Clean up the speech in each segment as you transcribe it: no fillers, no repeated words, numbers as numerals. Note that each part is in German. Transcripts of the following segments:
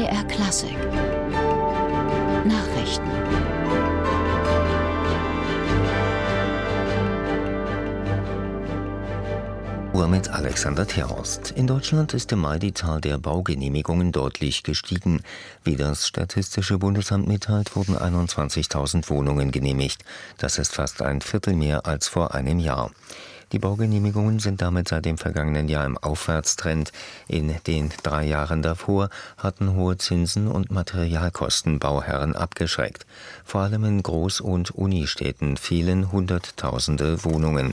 MDR Klassik Nachrichten. Mit Alexander Terhorst. In Deutschland ist im Mai die Zahl der Baugenehmigungen deutlich gestiegen. Wie das Statistische Bundesamt mitteilt, wurden 21.000 Wohnungen genehmigt. Das ist fast ein Viertel mehr als vor einem Jahr. Die Baugenehmigungen sind damit seit dem vergangenen Jahr im Aufwärtstrend. In den 3 Jahren davor hatten hohe Zinsen und Materialkosten Bauherren abgeschreckt. Vor allem in Groß- und Unistädten fehlen Hunderttausende Wohnungen.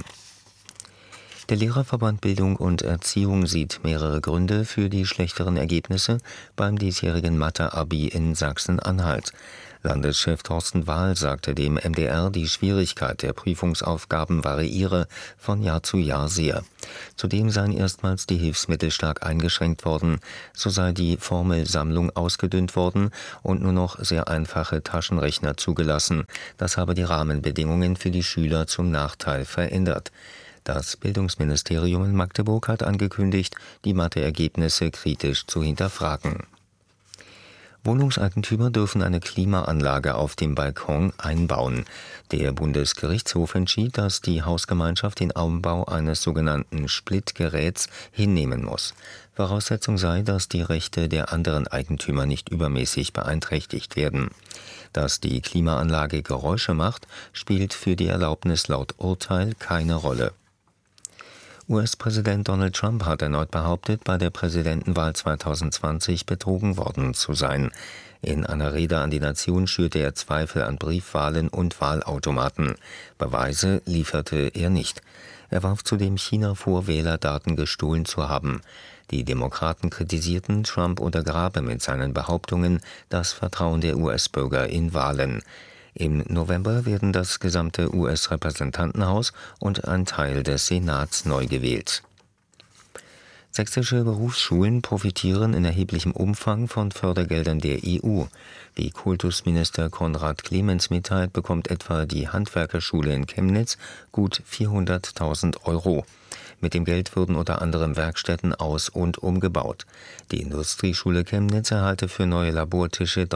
Der Lehrerverband Bildung und Erziehung sieht mehrere Gründe für die schlechteren Ergebnisse beim diesjährigen Mathe-Abi in Sachsen-Anhalt. Landeschef Thorsten Wahl sagte dem MDR, die Schwierigkeit der Prüfungsaufgaben variiere von Jahr zu Jahr sehr. Zudem seien erstmals die Hilfsmittel stark eingeschränkt worden, so sei die Formelsammlung ausgedünnt worden und nur noch sehr einfache Taschenrechner zugelassen. Das habe die Rahmenbedingungen für die Schüler zum Nachteil verändert. Das Bildungsministerium in Magdeburg hat angekündigt, die Matheergebnisse kritisch zu hinterfragen. Wohnungseigentümer dürfen eine Klimaanlage auf dem Balkon einbauen. Der Bundesgerichtshof entschied, dass die Hausgemeinschaft den Umbau eines sogenannten Splitgeräts hinnehmen muss. Voraussetzung sei, dass die Rechte der anderen Eigentümer nicht übermäßig beeinträchtigt werden. Dass die Klimaanlage Geräusche macht, spielt für die Erlaubnis laut Urteil keine Rolle. US-Präsident Donald Trump hat erneut behauptet, bei der Präsidentenwahl 2020 betrogen worden zu sein. In einer Rede an die Nation schürte er Zweifel an Briefwahlen und Wahlautomaten. Beweise lieferte er nicht. Er warf zudem China vor, Wählerdaten gestohlen zu haben. Die Demokraten kritisierten, Trump untergrabe mit seinen Behauptungen das Vertrauen der US-Bürger in Wahlen. Im November werden das gesamte US-Repräsentantenhaus und ein Teil des Senats neu gewählt. Sächsische Berufsschulen profitieren in erheblichem Umfang von Fördergeldern der EU. Wie Kultusminister Konrad Clemens mitteilt, bekommt etwa die Handwerkerschule in Chemnitz gut 400.000 €. Mit dem Geld würden unter anderem Werkstätten aus- und umgebaut. Die Industrieschule Chemnitz erhalte für neue Labortische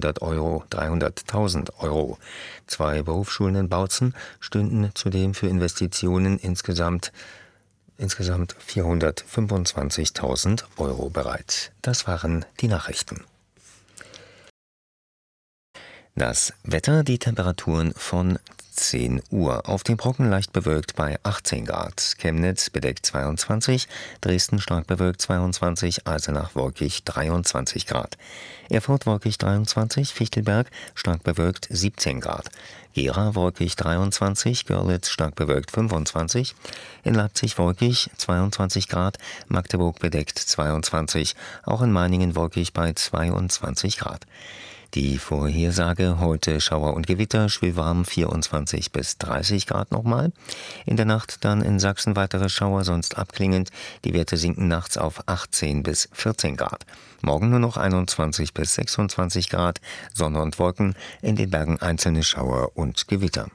300.000 €. 2 Berufsschulen in Bautzen stünden zudem für Investitionen insgesamt 425.000 € bereit. Das waren die Nachrichten. Das Wetter, die Temperaturen von 10 Uhr. Auf dem Brocken leicht bewölkt bei 18 Grad. Chemnitz bedeckt 22, Dresden stark bewölkt 22, Eisenach wolkig 23 Grad. Erfurt wolkig 23, Fichtelberg stark bewölkt 17 Grad. Gera wolkig 23, Görlitz stark bewölkt 25, in Leipzig wolkig 22 Grad, Magdeburg bedeckt 22, auch in Meiningen wolkig bei 22 Grad. Die Vorhersage: heute Schauer und Gewitter, schwülwarm 24 bis 30 Grad nochmal. In der Nacht dann in Sachsen weitere Schauer, sonst abklingend. Die Werte sinken nachts auf 18 bis 14 Grad. Morgen nur noch 21 bis 26 Grad, Sonne und Wolken, in den Bergen einzelne Schauer und Gewitter.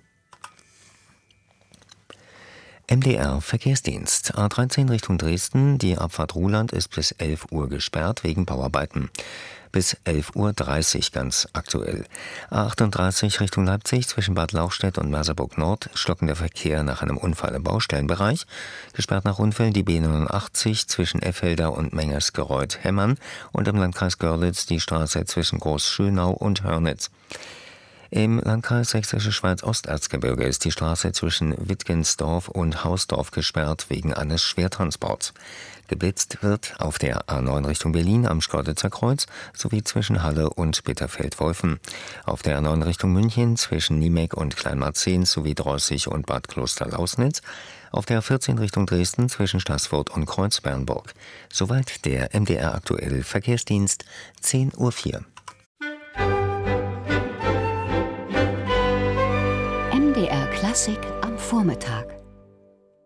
MDR Verkehrsdienst. A13 Richtung Dresden. Die Abfahrt Ruhland ist bis 11 Uhr gesperrt wegen Bauarbeiten. Bis 11.30 Uhr ganz aktuell. A38 Richtung Leipzig zwischen Bad Lauchstädt und Merseburg Nord stockender Verkehr nach einem Unfall im Baustellenbereich. Gesperrt nach Unfällen die B89 zwischen Effelder und Mengersgereuth-Hemmern und im Landkreis Görlitz die Straße zwischen Großschönau und Hörnitz. Im Landkreis Sächsische Schweiz-Osterzgebirge ist die Straße zwischen Wittgensdorf und Hausdorf gesperrt wegen eines Schwertransports. Geblitzt wird auf der A9 Richtung Berlin am Schkeuditzer Kreuz sowie zwischen Halle und Bitterfeld-Wolfen. Auf der A9 Richtung München zwischen Niemek und Kleinmarzehn sowie Drossig und Bad Kloster-Lausnitz. Auf der A14 Richtung Dresden zwischen Staßfurt und Kreuzbernburg. Soweit der MDR aktuelle Verkehrsdienst, 10.04 Uhr. MDR Klassik am Vormittag.